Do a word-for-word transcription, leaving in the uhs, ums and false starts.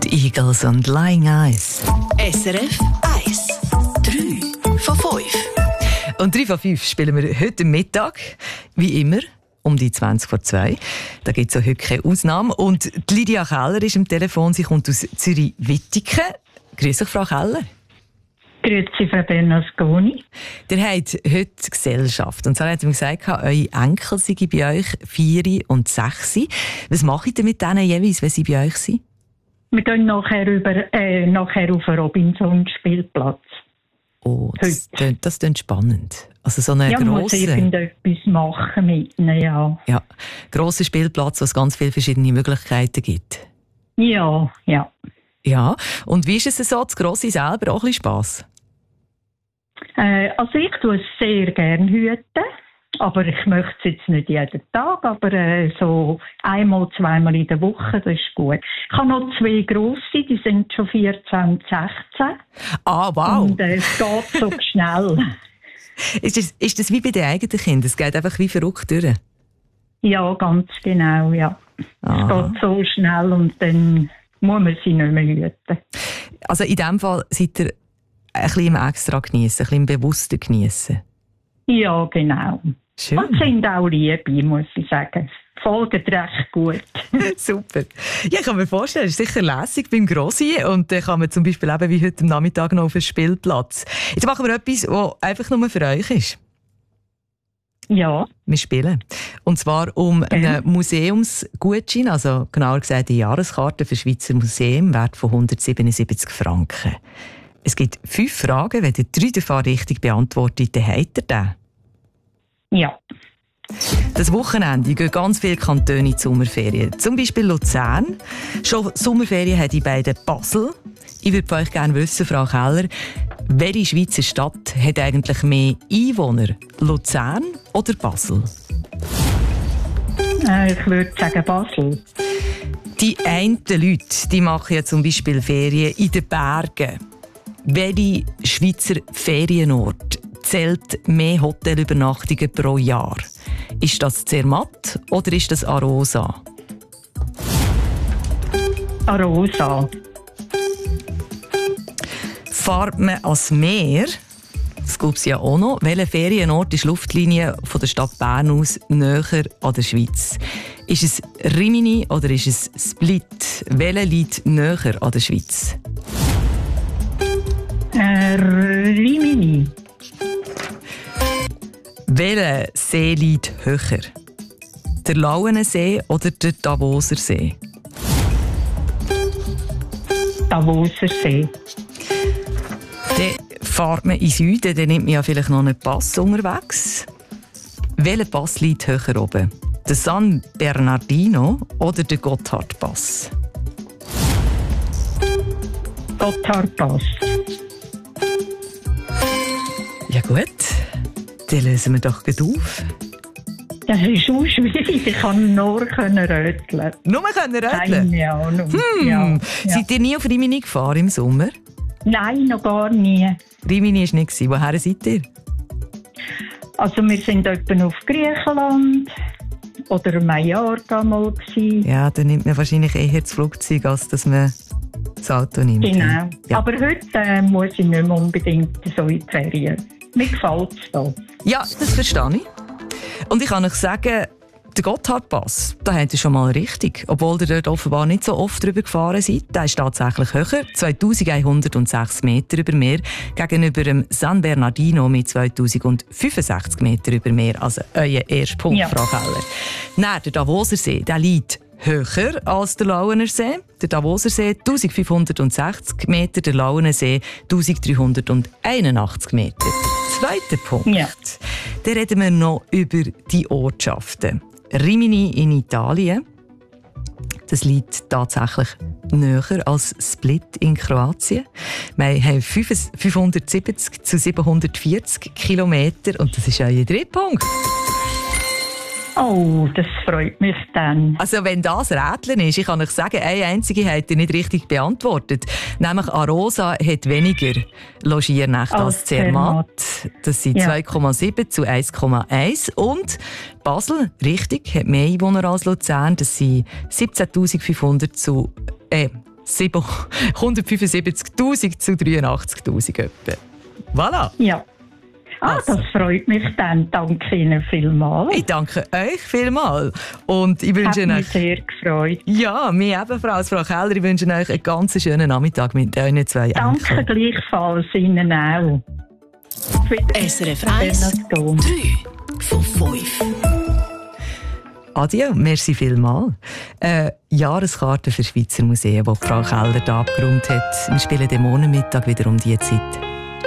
Die Eagles und Lying Eyes. S R F eins. drei von fünf. Und drei von fünf spielen wir heute Mittag, wie immer, um die zwanzig vor zwei. Da gibt es auch heute keine Ausnahme. Und die Lydia Keller ist am Telefon. Sie kommt aus Zürich-Wittigen. Grüß dich, Frau Keller. Grüezi, Frau Bernasconi. Ihr habt heute Gesellschaft. Und zwar hat mir gesagt, eure Enkel seien bei euch vier und sechs. Was macht ihr mit denen jeweils, wenn sie bei euch sind? Wir gehen nachher, über, äh, nachher auf den Robinson-Spielplatz. Oh, das klingt, das klingt spannend. Also so eine ja, man muss grosse, irgendetwas machen mit ihnen, ja. Ja, grosser Spielplatz, wo es ganz viele verschiedene Möglichkeiten gibt. Ja, ja. Ja, und wie ist es so, das Grosse selber auch ein bisschen Spass? Äh, also ich tue es sehr gerne hüten, aber ich möchte es jetzt nicht jeden Tag, aber äh, so einmal, zweimal in der Woche, das ist gut. Ich habe noch zwei grosse, die sind schon vierzehn und sechzehn. Ah, wow. Und äh, es geht so schnell. Ist das, ist das wie bei den eigenen Kindern? Es geht einfach wie verrückt durch? Ja, ganz genau, ja. Aha. Es geht so schnell und dann muss man sie nicht mehr hüten. Also in diesem Fall seid ihr ein bisschen im extra geniessen, ein bisschen im bewusster geniessen. Ja, genau. Schön. Und sind auch Liebe, muss ich sagen. Folgen recht gut. Super. Ja, ich kann mir vorstellen, es ist sicher lässig beim Grossi und dann kann man zum Beispiel eben wie heute am Nachmittag noch auf den Spielplatz. Jetzt machen wir etwas, das einfach nur für euch ist. Ja. Wir spielen. Und zwar um Okay. einen Museumsgutschein, also genauer gesagt eine Jahreskarte für Schweizer Museum, Wert von hundertsiebenundsiebzig Franken. Es gibt fünf Fragen. Wenn ihr drei davon richtig beantwortet, dann habt ihr den. Ja. Das Wochenende gehen ganz viele Kantone in die Sommerferien. Zum Beispiel Luzern. Schon Sommerferien hat die beiden Basel. Ich würde von euch gerne wissen, Frau Keller, welche Schweizer Stadt hat eigentlich mehr Einwohner? Luzern oder Basel? Äh, ich würde sagen Basel. Die einen Leute die machen ja zum Beispiel Ferien in den Bergen. Welche Schweizer Ferienort zählt mehr Hotelübernachtungen pro Jahr? Ist das Zermatt oder ist das Arosa? Arosa. Fahrt man ans Meer, das gibt es ja auch noch, welcher Ferienort ist Luftlinie von der Stadt Bern aus näher an der Schweiz? Ist es Rimini oder ist es Split? Welcher liegt näher an der Schweiz? Äh, Rimini. Welcher See liegt höher? Der Lauenensee oder der Davoser See? Davoser See. Dann fährt man in den Süden, dann nimmt man ja vielleicht noch einen Pass unterwegs. Welcher Pass liegt höher oben? Der San Bernardino oder der Gotthardpass? Gotthardpass. Ja gut, dann lösen wir doch gleich auf. Das ist so schwierig. Ich kann nur röteln. Nur können röteln? Keine Ahnung. Hm. Ja, ja. Seid ihr nie auf Rimini gefahren im Sommer? Nein, noch gar nie. Rimini war nicht. Woher seid ihr? Also wir sind etwa auf Griechenland oder Mallorca mal gewesen. Ja, dann nimmt man wahrscheinlich eher das Flugzeug, als dass man das Auto nimmt. Genau. Ja. Aber heute äh, muss ich nicht mehr unbedingt so in die Ferien. Mir gefällt es da. Ja, das verstehe ich. Und ich kann euch sagen, der Gotthardpass, da habt ihr schon mal richtig. Obwohl ihr dort offenbar nicht so oft drüber gefahren seid. Der ist tatsächlich höher, zweitausendeinhundertsechs Meter über Meer, gegenüber dem San Bernardino mit zweitausendfünfundsechzig Meter über Meer. Also euer erster Punkt, Ja. Frau Keller. Nein, der Davoser See, der liegt höher als der Lauener See. Der Davoser See eintausendfünfhundertsechzig Meter, der Lauener See eintausenddreihunderteinundachtzig Meter. Zweiter Punkt. Ja. Dann reden wir noch über die Ortschaften. Rimini in Italien. Das liegt tatsächlich näher als Split in Kroatien. Wir haben fünfhundertsiebzig zu siebenhundertvierzig Kilometer und das ist euer dritter Punkt. Oh, das freut mich dann. Also wenn das Rätseln ist, ich kann euch sagen, eine einzige habt ihr nicht richtig beantwortet. Nämlich Arosa hat weniger Logiernächte als, Als Zermatt. Das sind Ja. zwei Komma sieben zu eins Komma eins. Und Basel, richtig, hat mehr Einwohner als Luzern. Das sind siebzehntausendfünfhundert zu... Äh, hundertfünfundsiebzigtausend zu dreiundachtzigtausend etwa. Voilà. Ja. Ah, Also. das freut mich dann. Danke Ihnen vielmals. Ich danke euch vielmals. Und ich wünsche Hat mich euch... sehr gefreut. Ja, mir ebenfalls, Frau Keller. Ich wünsche euch einen ganz schönen Nachmittag mit euren zwei Danke Enkeln. gleichfalls Ihnen auch. S R F eins, drei von fünf. Adieu, merci vielmals. Äh, Jahreskarte für Schweizer Museen, die Frau Keller da abgerundet hat. Wir spielen den Montag wieder um diese Zeit.